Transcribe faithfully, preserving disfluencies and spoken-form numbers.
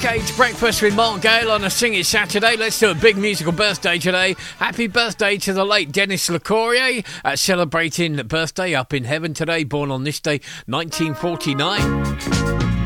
Decades Breakfast with Mark Gale on a Sing It Saturday. Let's do a big musical birthday today. Happy birthday to the late Dennis LeCourrier, uh, celebrating birthday up in heaven today, born on this day, nineteen forty-nine.